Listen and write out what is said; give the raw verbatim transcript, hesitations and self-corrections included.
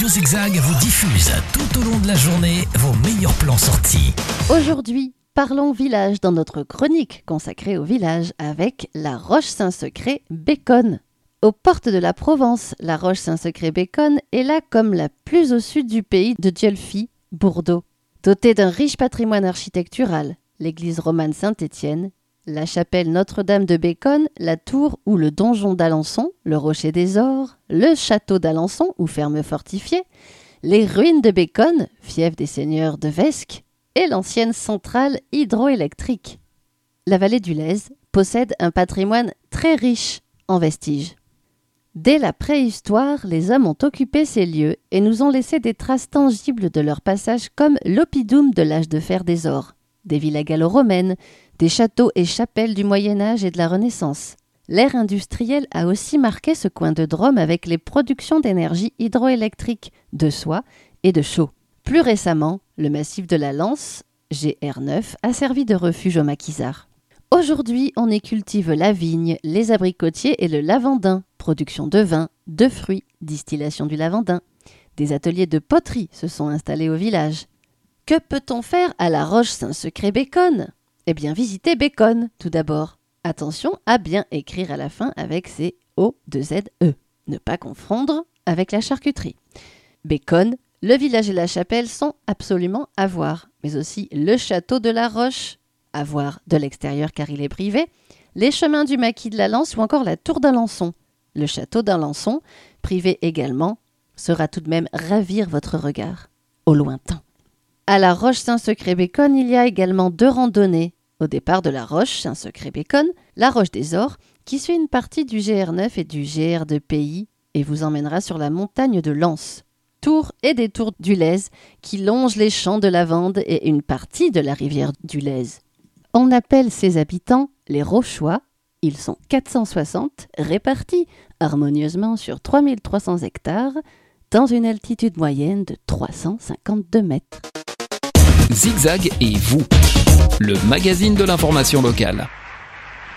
Radio Zigzag vous diffuse tout au long de la journée vos meilleurs plans sortis. Aujourd'hui, parlons village dans notre chronique consacrée au village avec la Roche-Saint-Secret-Béconne. Aux portes de la Provence, la Roche-Saint-Secret-Béconne est là comme la plus au sud du pays de Dieulfi, Bourdeaux. Dotée d'un riche patrimoine architectural, l'église romane Saint-Étienne, la chapelle Notre-Dame de Béconne, la tour ou le donjon d'Alençon, le rocher des Ors, le château d'Alençon ou ferme fortifiée, les ruines de Béconne, fief des seigneurs de Vesques, et l'ancienne centrale hydroélectrique. La vallée du Lez possède un patrimoine très riche en vestiges. Dès la préhistoire, les hommes ont occupé ces lieux et nous ont laissé des traces tangibles de leur passage comme l'oppidum de l'âge de fer des ors, des villas gallo-romaines, des châteaux et chapelles du Moyen-Âge et de la Renaissance. L'ère industrielle a aussi marqué ce coin de Drôme avec les productions d'énergie hydroélectrique, de soie et de chaux. Plus récemment, le massif de la Lance, G R neuf, a servi de refuge aux maquisards. Aujourd'hui, on y cultive la vigne, les abricotiers et le lavandin, production de vin, de fruits, distillation du lavandin. Des ateliers de poterie se sont installés au village. Que peut-on faire à la Roche-Saint-Secret-Béconne ? Eh bien, visiter Béconne, tout d'abord. Attention à bien écrire à la fin avec ces O deux Z E. Ne pas confondre avec la charcuterie. Béconne, le village et la chapelle sont absolument à voir, mais aussi le château de la Roche, à voir de l'extérieur car il est privé, les chemins du maquis de la Lance ou encore la tour d'Alençon. Le château d'Alençon, privé également, sera tout de même ravir votre regard, au lointain. À la Roche-Saint-Secret-Béconne, il y a également deux randonnées. Au départ de la Roche-Saint-Secret-Béconne, la Roche des Ors, qui suit une partie du G R neuf et du G R de Pays et vous emmènera sur la montagne de Lens. Tour et détour du Lez, qui longe les champs de lavande et une partie de la rivière du Lez. On appelle ses habitants les Rochois. Ils sont quatre cent soixante, répartis harmonieusement sur trois mille trois cents hectares, dans une altitude moyenne de trois cent cinquante-deux mètres. Zigzag et vous, le magazine de l'information locale.